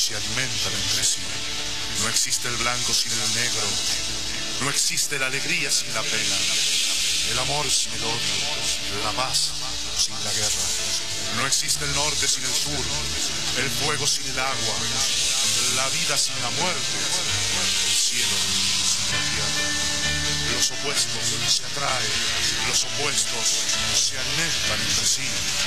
se alimentan entre sí. No existe el blanco sin el negro, no existe la alegría sin la pena, el amor sin el odio, la paz sin la guerra. No existe el norte sin el sur, el fuego sin el agua, la vida sin la muerte, el cielo sin la tierra. Los opuestos se atraen, los opuestos se alimentan entre sí.